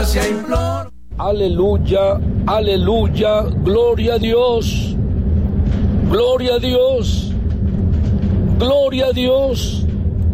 Aleluya, aleluya, gloria a Dios, gloria a Dios, gloria a Dios,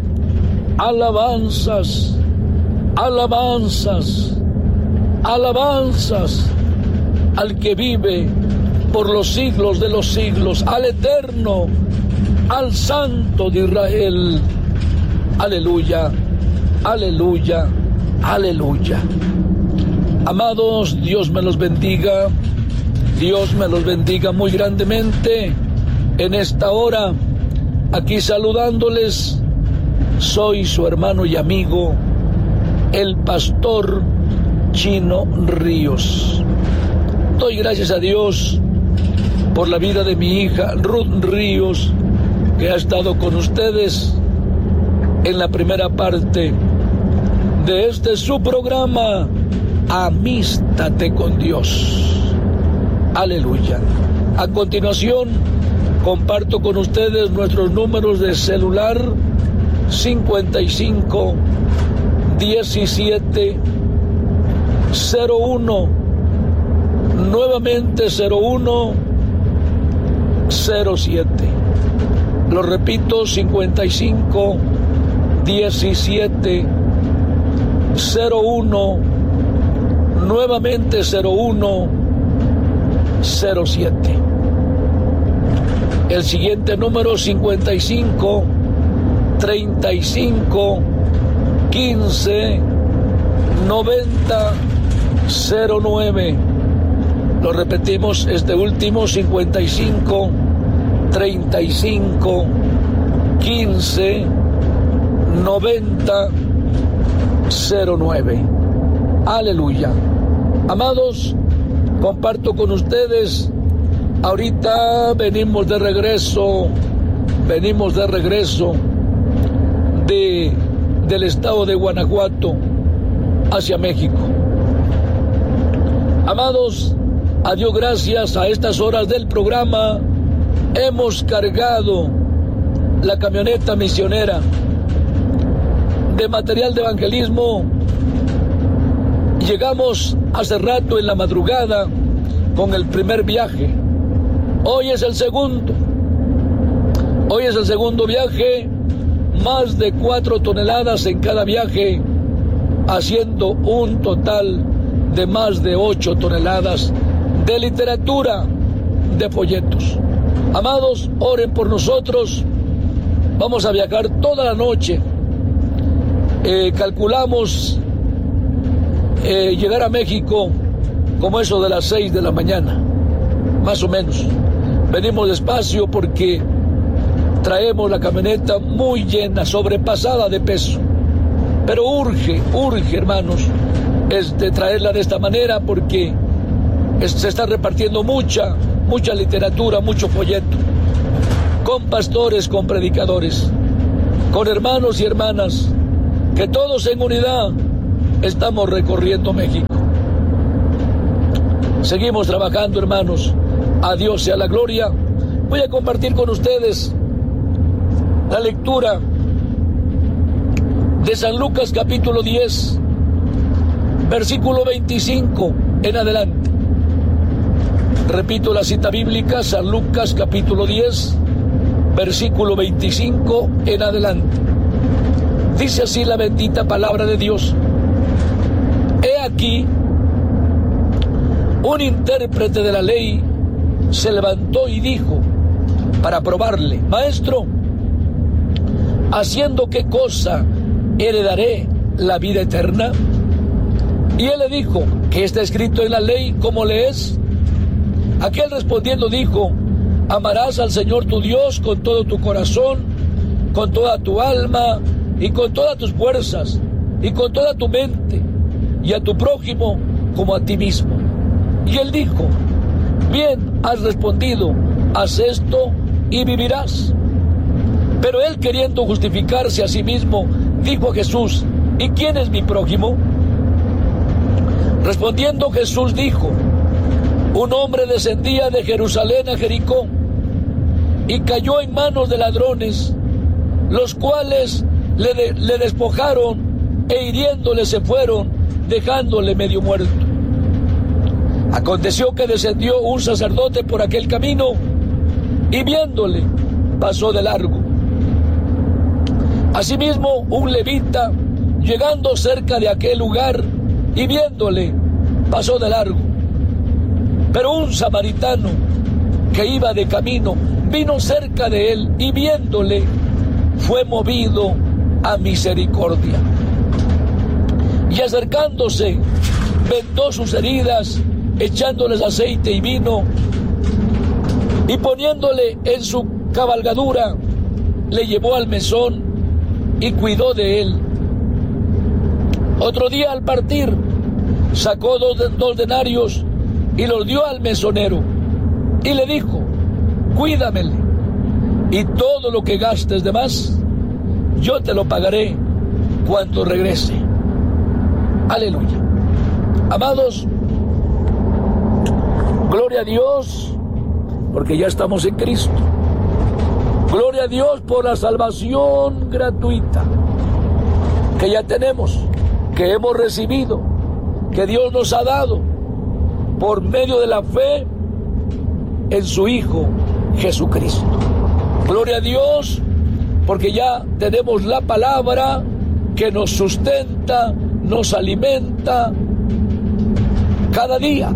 alabanzas, alabanzas, alabanzas al que vive por los siglos de los siglos, al eterno, al Santo de Israel. Aleluya, aleluya, aleluya. Amados, Dios me los bendiga, Dios me los bendiga muy grandemente en esta hora, aquí saludándoles. Soy su hermano y amigo, el pastor Chino Ríos. Doy gracias a Dios por la vida de mi hija Ruth Ríos, que ha estado con ustedes en la primera parte de este su programa, Amístate con Dios. Aleluya. A continuación, comparto con ustedes nuestros números de celular: 55 17 01, nuevamente 01 07. Lo repito: 55 17 01, nuevamente 01 07. El siguiente número: 55 35 15 90 09. Lo repetimos, este último: 55 35 15 90 09. Aleluya. Amados, comparto con ustedes. Ahorita venimos de regreso del estado de Guanajuato hacia México. Amados, a Dios gracias, a estas horas del programa hemos cargado la camioneta misionera de material de evangelismo. Llegamos hace rato en la madrugada con el primer viaje. Hoy es el segundo viaje, más de 4 toneladas en cada viaje, haciendo un total de más de 8 toneladas de literatura, de folletos. Amados, oren por nosotros. Vamos a viajar toda la noche. Calculamos llegar a México como eso de las 6 de la mañana, más o menos. Venimos despacio porque traemos la camioneta muy llena, sobrepasada de peso. Pero urge, hermanos, traerla de esta manera porque se está repartiendo mucha literatura, mucho folleto, con pastores, con predicadores, con hermanos y hermanas, que todos en unidad estamos recorriendo México. Seguimos trabajando, hermanos. A Dios sea la gloria. Voy a compartir con ustedes la lectura de San Lucas capítulo 10, versículo 25 en adelante. Repito la cita bíblica: San Lucas capítulo 10, versículo 25 en adelante. Dice así la bendita palabra de Dios: He aquí, un intérprete de la ley se levantó y dijo, para probarle: Maestro, ¿haciendo qué cosa heredaré la vida eterna? Y él le dijo: ¿qué está escrito en la ley? ¿Cómo lees? Aquel respondiendo dijo: amarás al Señor tu Dios con todo tu corazón, con toda tu alma y con todas tus fuerzas y con toda tu mente, y a tu prójimo como a ti mismo. Y él dijo: bien has respondido, haz esto y vivirás. Pero él, queriendo justificarse a sí mismo, dijo a Jesús: ¿y quién es mi prójimo? Respondiendo Jesús dijo: un hombre descendía de Jerusalén a Jericó y cayó en manos de ladrones, los cuales le despojaron e hiriéndole se fueron dejándole medio muerto. Aconteció que descendió un sacerdote por aquel camino y viéndole pasó de largo. Asimismo, un levita, llegando cerca de aquel lugar y viéndole, pasó de largo. Pero un samaritano que iba de camino vino cerca de él y viéndole, fue movido a misericordia. Y acercándose, vendó sus heridas, echándoles aceite y vino, y poniéndole en su cabalgadura, le llevó al mesón y cuidó de él. Otro día al partir, sacó dos denarios y los dio al mesonero, y le dijo, cuídamele, y todo lo que gastes de más, yo te lo pagaré cuando regrese. Aleluya. Amados, gloria a Dios, porque ya estamos en Cristo. Gloria a Dios por la salvación gratuita que ya tenemos, que hemos recibido, que Dios nos ha dado por medio de la fe en su Hijo Jesucristo. Gloria a Dios, porque ya tenemos la palabra que nos sustenta, nos alimenta cada día.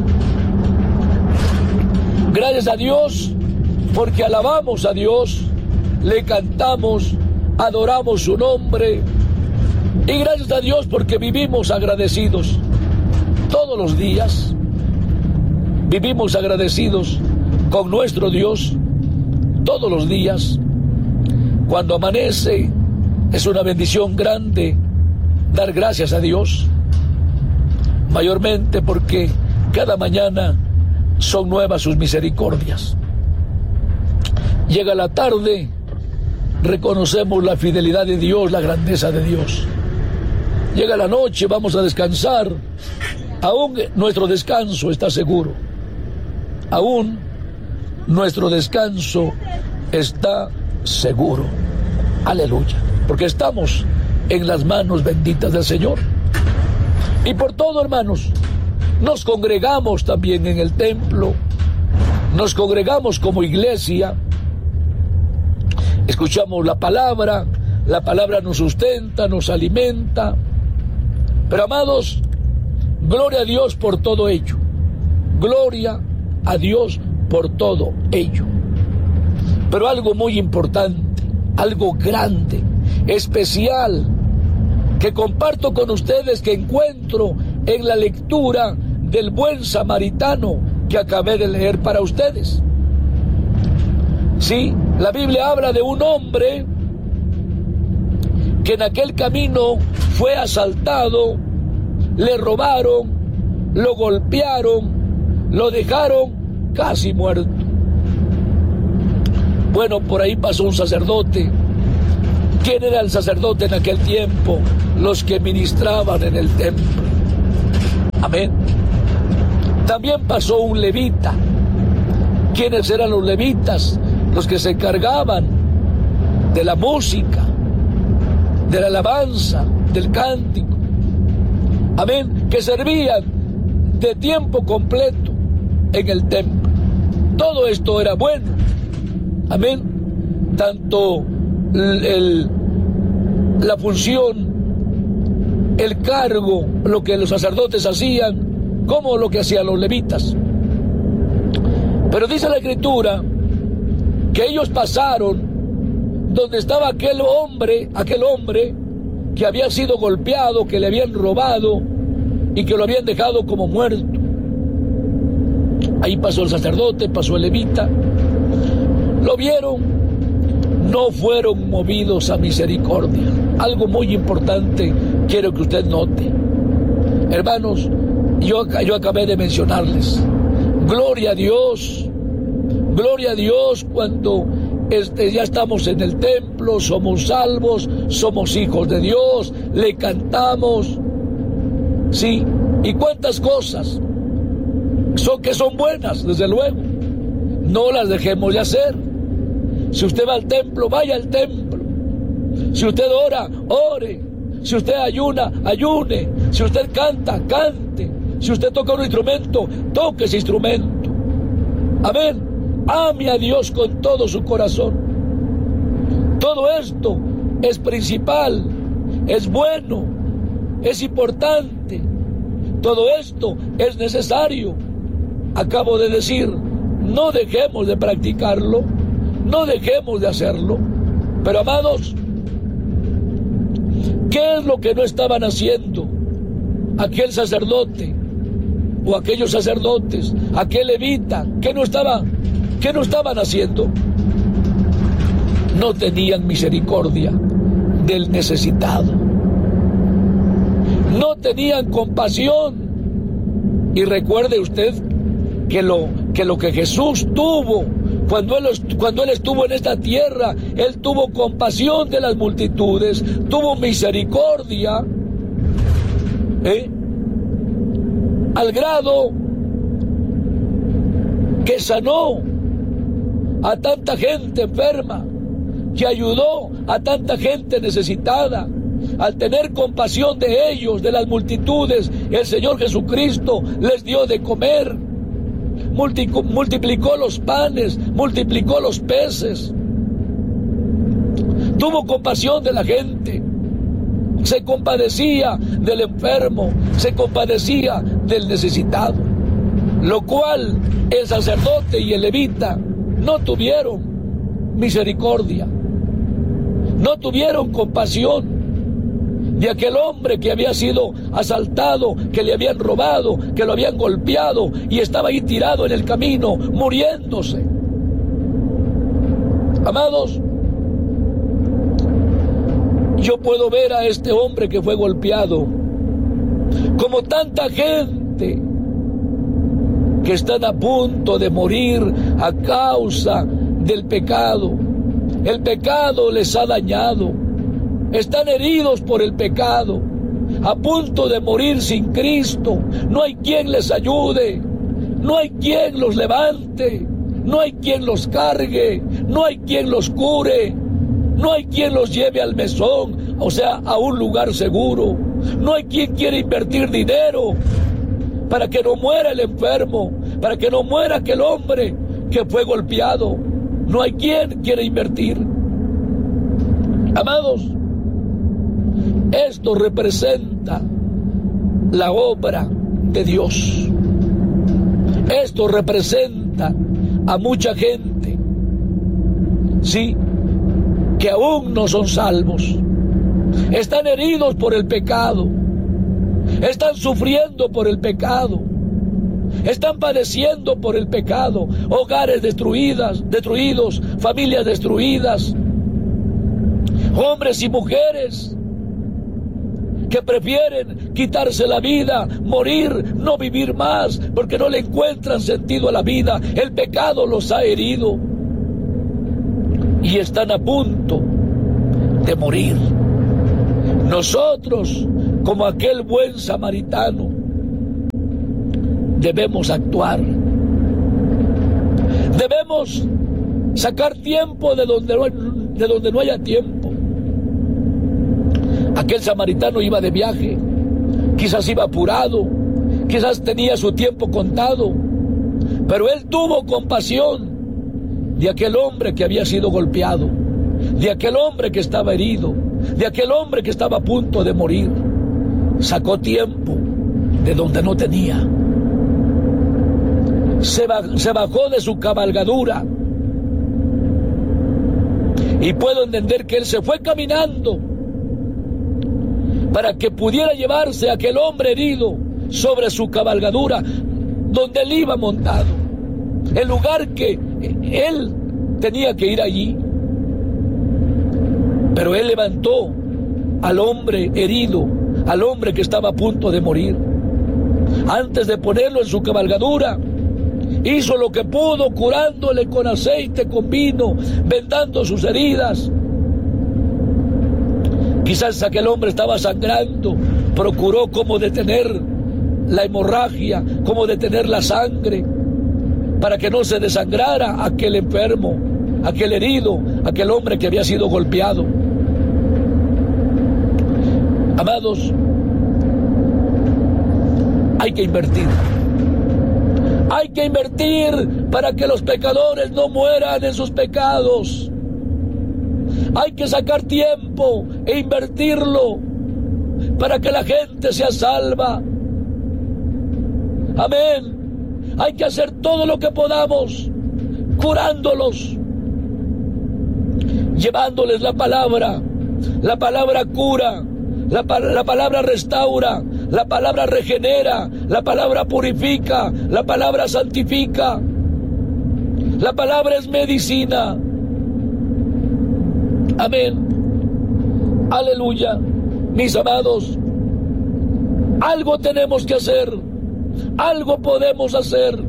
Gracias a Dios, porque alabamos a Dios, le cantamos, adoramos su nombre. Y gracias a Dios porque vivimos agradecidos todos los días. Vivimos agradecidos con nuestro Dios todos los días. Cuando amanece es una bendición grande dar gracias a Dios, mayormente porque cada mañana son nuevas sus misericordias. Llega la tarde, reconocemos la fidelidad de Dios, la grandeza de Dios. Llega la noche, vamos a descansar. Aún nuestro descanso está seguro. Aún nuestro descanso está seguro. Aleluya. Porque estamos en las manos benditas del Señor. Y por todo, hermanos, nos congregamos también en el templo. Nos congregamos como iglesia. Escuchamos la palabra nos sustenta, nos alimenta. Pero amados, gloria a Dios por todo ello. Gloria a Dios por todo ello. Pero algo muy importante, algo grande, especial, que comparto con ustedes, que encuentro en la lectura del buen samaritano que acabé de leer para ustedes. Sí, la Biblia habla de un hombre que en aquel camino fue asaltado, le robaron, lo golpearon, lo dejaron casi muerto. Bueno, por ahí pasó un sacerdote. ¿Quién era el sacerdote en aquel tiempo? Los que ministraban en el templo. Amén. También pasó un levita. ¿Quiénes eran los levitas? Los que se encargaban de la música, de la alabanza, del cántico. Amén. Que servían de tiempo completo en el templo. Todo esto era bueno. Amén. Tanto la función, el cargo, lo que los sacerdotes hacían, como lo que hacían los levitas. Pero dice la Escritura que ellos pasaron donde estaba aquel hombre que había sido golpeado, que le habían robado y que lo habían dejado como muerto. Ahí pasó el sacerdote, pasó el levita, lo vieron, no fueron movidos a misericordia. Algo muy importante quiero que usted note. Hermanos, yo acabé de mencionarles, gloria a Dios cuando ya estamos en el templo, somos salvos, somos hijos de Dios, le cantamos, sí, y cuántas cosas que son buenas, desde luego, no las dejemos de hacer. Si usted va al templo, vaya al templo. Si usted ora, ore. Si usted ayuna, ayune. Si usted canta, cante. Si usted toca un instrumento, toque ese instrumento. Amén. Ame a Dios con todo su corazón. Todo esto es principal, es bueno, es importante. Todo esto es necesario. Acabo de decir, no dejemos de practicarlo, no dejemos de hacerlo. Pero amados, ¿qué es lo que no estaban haciendo aquel sacerdote o aquellos sacerdotes, aquel levita? ¿Qué no estaban haciendo? No tenían misericordia del necesitado. No tenían compasión. Y recuerde usted que lo que Jesús tuvo cuando él estuvo en esta tierra, Él tuvo compasión de las multitudes, tuvo misericordia, al grado que sanó a tanta gente enferma, que ayudó a tanta gente necesitada. Al tener compasión de ellos, de las multitudes, el Señor Jesucristo les dio de comer. Multiplicó los panes, multiplicó los peces. Tuvo compasión de la gente. Se compadecía del enfermo, se compadecía del necesitado. Lo cual el sacerdote y el levita no tuvieron misericordia. No tuvieron compasión de aquel hombre que había sido asaltado, que le habían robado, que lo habían golpeado y estaba ahí tirado en el camino, muriéndose. Amados, yo puedo ver a este hombre que fue golpeado, como tanta gente que están a punto de morir a causa del pecado. El pecado les ha dañado. Están heridos por el pecado, a punto de morir sin Cristo. No hay quien les ayude, no hay quien los levante, no hay quien los cargue, no hay quien los cure, no hay quien los lleve al mesón, o sea, a un lugar seguro. No hay quien quiera invertir dinero para que no muera el enfermo, para que no muera aquel hombre que fue golpeado. No hay quien quiera invertir. Amados, esto representa la obra de Dios. Esto representa a mucha gente, sí, que aún no son salvos. Están heridos por el pecado. Están sufriendo por el pecado. Están padeciendo por el pecado. Hogares destruidos, familias destruidas. Hombres y mujeres que prefieren quitarse la vida, morir, no vivir más, porque no le encuentran sentido a la vida. El pecado los ha herido y están a punto de morir. Nosotros, como aquel buen samaritano, debemos actuar. Debemos sacar tiempo de donde no haya tiempo. Aquel samaritano iba de viaje, quizás iba apurado, quizás tenía su tiempo contado, pero él tuvo compasión de aquel hombre que había sido golpeado, de aquel hombre que estaba herido, de aquel hombre que estaba a punto de morir. Sacó tiempo de donde no tenía. Se bajó de su cabalgadura. Y puedo entender que él se fue caminando para que pudiera llevarse a aquel hombre herido sobre su cabalgadura, donde él iba montado, el lugar que él tenía que ir allí. Pero él levantó al hombre herido, al hombre que estaba a punto de morir. Antes de ponerlo en su cabalgadura, hizo lo que pudo, curándole con aceite, con vino, vendando sus heridas. Quizás aquel hombre estaba sangrando, procuró cómo detener la hemorragia, cómo detener la sangre, para que no se desangrara aquel enfermo, aquel herido, aquel hombre que había sido golpeado. Amados, hay que invertir. Hay que invertir para que los pecadores no mueran en sus pecados. Hay que sacar tiempo e invertirlo para que la gente sea salva. Amén. Hay que hacer todo lo que podamos, curándolos, llevándoles la palabra cura, la palabra restaura, la palabra regenera, la palabra purifica, la palabra santifica, la palabra es medicina. Amén. Aleluya. Mis amados, algo tenemos que hacer, algo podemos hacer,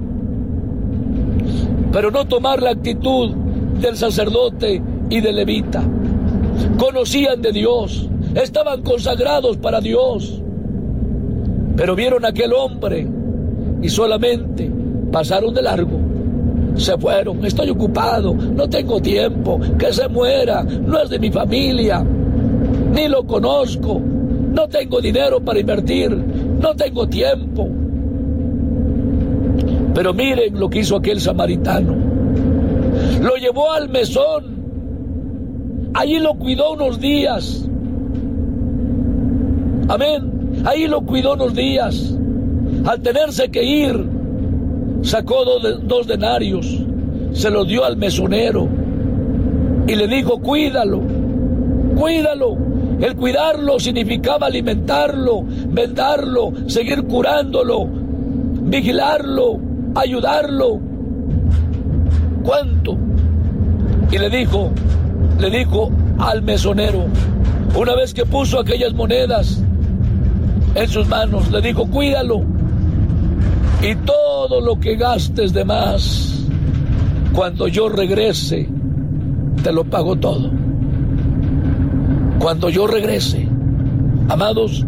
pero no tomar la actitud del sacerdote y del levita. Conocían de Dios, estaban consagrados para Dios, pero vieron a aquel hombre y solamente pasaron de largo. Se fueron, estoy ocupado, no tengo tiempo, que se muera, no es de mi familia, ni lo conozco, no tengo dinero para invertir, no tengo tiempo. Pero miren lo que hizo aquel samaritano. Lo llevó al mesón, allí lo cuidó unos días. Amén, ahí lo cuidó unos días. Al tenerse que ir, sacó dos denarios, se los dio al mesonero y le dijo: cuídalo, cuídalo. El cuidarlo significaba alimentarlo, vendarlo, seguir curándolo, vigilarlo, ayudarlo. ¿Cuánto? Y le dijo al mesonero, una vez que puso aquellas monedas en sus manos, le dijo: cuídalo, y todo lo que gastes de más, cuando yo regrese, te lo pago todo. Cuando yo regrese. Amados,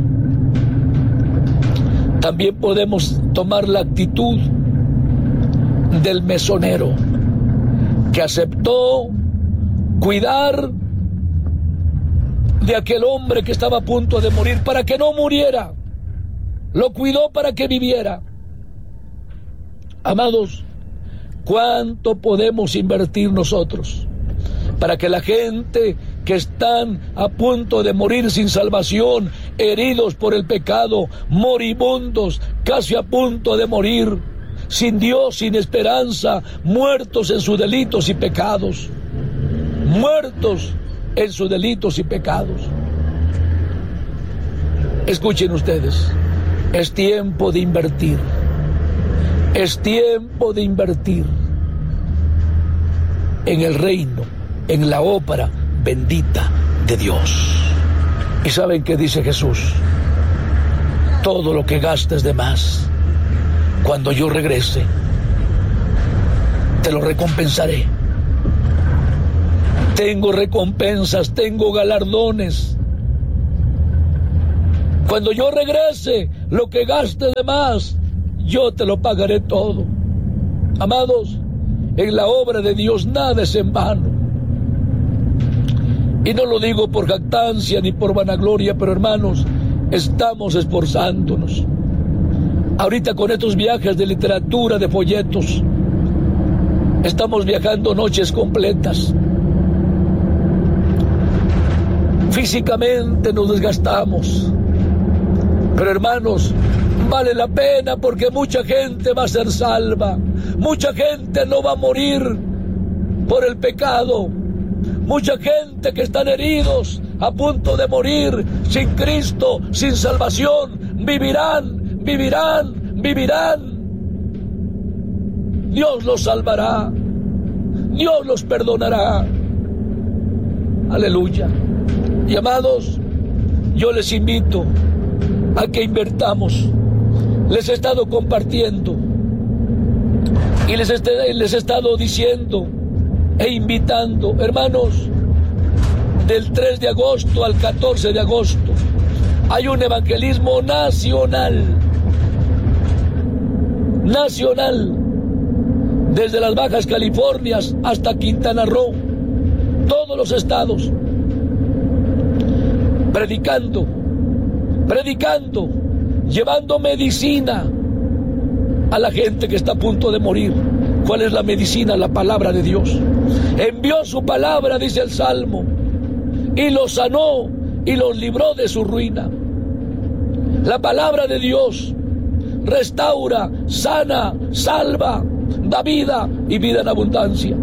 también podemos tomar la actitud del mesonero, que aceptó cuidar de aquel hombre que estaba a punto de morir para que no muriera. Lo cuidó para que viviera. Amados, ¿cuánto podemos invertir nosotros para que la gente que están a punto de morir sin salvación, heridos por el pecado, moribundos, casi a punto de morir, sin Dios, sin esperanza, muertos en sus delitos y pecados, muertos en sus delitos y pecados? Escuchen ustedes, es tiempo de invertir. Es tiempo de invertir en el reino, en la obra bendita de Dios. ¿Y saben qué dice Jesús? Todo lo que gastes de más, cuando yo regrese, te lo recompensaré. Tengo recompensas, tengo galardones. Cuando yo regrese, lo que gastes de más, yo te lo pagaré todo. Amados, en la obra de Dios nada es en vano. Y no lo digo por jactancia ni por vanagloria, pero hermanos, estamos esforzándonos. Ahorita con estos viajes de literatura, de folletos, estamos viajando noches completas. Físicamente nos desgastamos, pero hermanos, vale la pena porque mucha gente va a ser salva. Mucha gente no va a morir por el pecado. Mucha gente que están heridos, a punto de morir, sin Cristo, sin salvación, vivirán. Dios los salvará. Dios los perdonará. Aleluya. Y amados, yo les invito a que invertamos. Les he estado compartiendo y les he estado diciendo e invitando, hermanos, del 3 de agosto al 14 de agosto hay un evangelismo nacional, desde las Bajas Californias hasta Quintana Roo, todos los estados. predicando, llevando medicina a la gente que está a punto de morir. ¿Cuál es la medicina? La palabra de Dios. Envió su palabra, dice el Salmo, y los sanó y los libró de su ruina. La palabra de Dios restaura, sana, salva, da vida y vida en abundancia.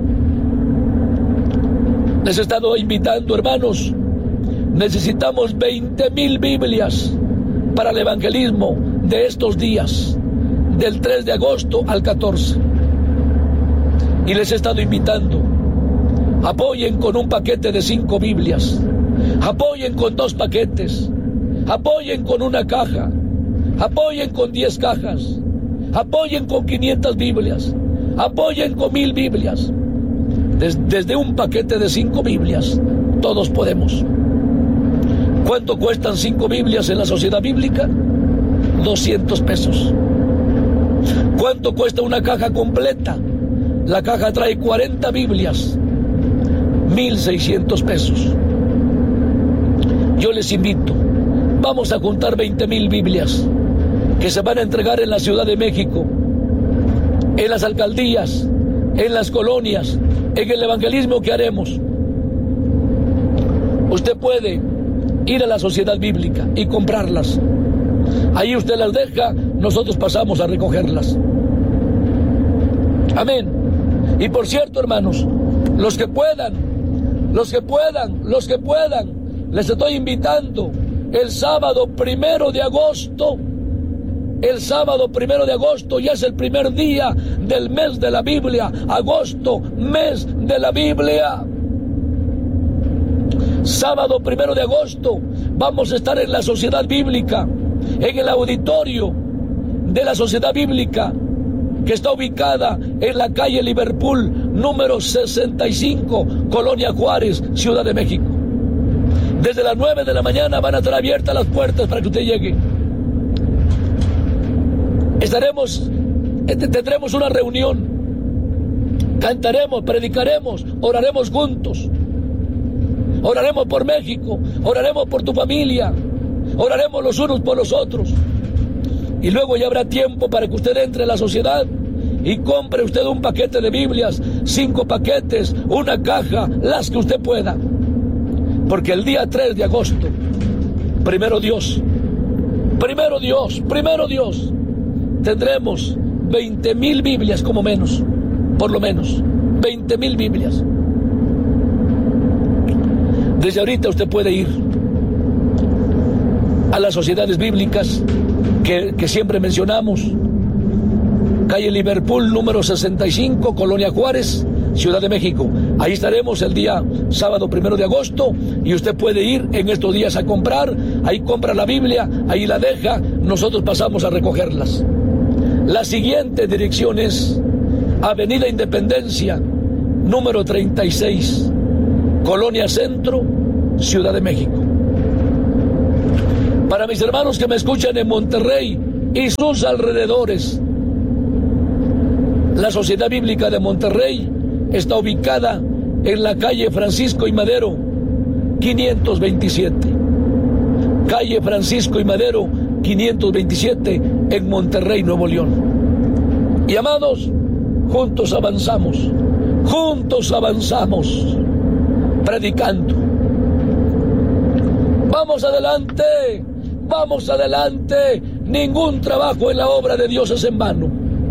Les he estado invitando, hermanos, necesitamos 20,000 Biblias para el evangelismo de estos días, del 3 de agosto al 14. Y les he estado invitando, apoyen con un paquete de 5 Biblias, apoyen con 2 paquetes, apoyen con una caja, apoyen con 10 cajas, apoyen con 500 Biblias, apoyen con 1000 Biblias. Desde un paquete de 5 Biblias, todos podemos. ¿Cuánto cuestan 5 Biblias en la Sociedad Bíblica? 200 pesos. ¿Cuánto cuesta una caja completa? La caja trae 40 Biblias, 1,600 pesos. Yo les invito, vamos a juntar 20,000 Biblias que se van a entregar en la Ciudad de México, en las alcaldías, en las colonias, en el evangelismo que haremos. Usted puede ir a la Sociedad Bíblica y comprarlas. Ahí usted las deja, nosotros pasamos a recogerlas. Amén. Y por cierto, hermanos, los que puedan, les estoy invitando el sábado 1 de agosto. El sábado 1 de agosto ya es el primer día del mes de la Biblia. Agosto, mes de la Biblia. Sábado 1 de agosto vamos a estar en la Sociedad Bíblica, en el auditorio de la Sociedad Bíblica, que está ubicada en la calle Liverpool, número 65, Colonia Juárez, Ciudad de México. Desde las 9 de la mañana van a estar abiertas las puertas para que usted llegue. Tendremos una reunión, cantaremos, predicaremos, oraremos juntos, oraremos por México, oraremos por tu familia, oraremos los unos por los otros. Y luego ya habrá tiempo para que usted entre a la sociedad y compre usted un paquete de Biblias, 5 paquetes, una caja, las que usted pueda. Porque el día 3 de agosto, primero Dios, tendremos 20,000 Biblias como menos, por lo menos, 20,000 Biblias. Desde ahorita usted puede ir a las sociedades bíblicas que siempre mencionamos, calle Liverpool, número 65, Colonia Juárez, Ciudad de México. Ahí estaremos el día sábado 1 de agosto y usted puede ir en estos días a comprar. Ahí compra la Biblia, ahí la deja, nosotros pasamos a recogerlas. La siguiente dirección es Avenida Independencia, número 36, Colonia Centro, Ciudad de México. Para mis hermanos que me escuchan en Monterrey y sus alrededores, la Sociedad Bíblica de Monterrey está ubicada en la calle Francisco y Madero, 527. Calle Francisco y Madero, 527, en Monterrey, Nuevo León. Y amados, juntos avanzamos, predicando. Vamos adelante, ningún trabajo en la obra de Dios es en vano.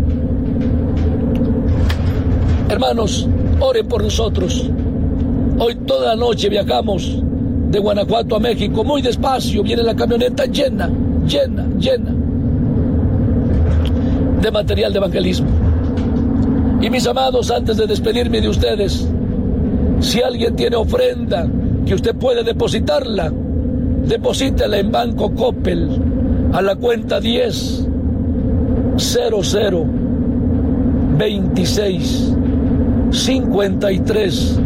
Hermanos, oren por nosotros. Hoy toda la noche viajamos de Guanajuato a México, muy despacio, viene la camioneta llena de material de evangelismo. Y mis amados, antes de despedirme de ustedes, si alguien tiene ofrenda que usted puede depositarla, deposítela en Banco Coppel a la cuenta 10 00 26 53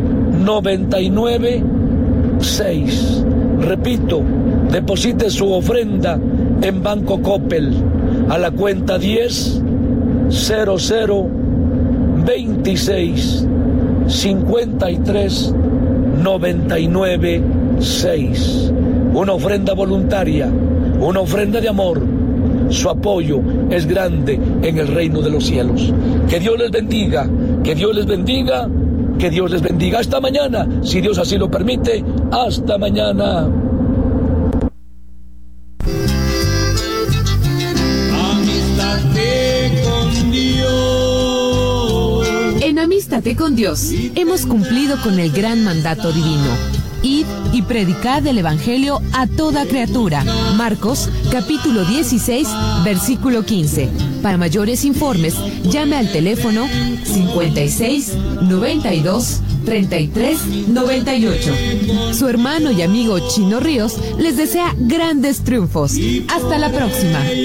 99 6. Repito, deposite su ofrenda en Banco Coppel a la cuenta 10 00 26 53 99 6. Una ofrenda voluntaria, una ofrenda de amor. Su apoyo es grande en el reino de los cielos. Que Dios les bendiga, que Dios les bendiga, que Dios les bendiga. Hasta mañana, si Dios así lo permite. Hasta mañana. En Amístate con Dios hemos cumplido con el gran mandato divino. Id y predicad el Evangelio a toda criatura. Marcos, capítulo 16, versículo 15. Para mayores informes, llame al teléfono 56 92 33 98. Su hermano y amigo Chino Ríos les desea grandes triunfos. Hasta la próxima.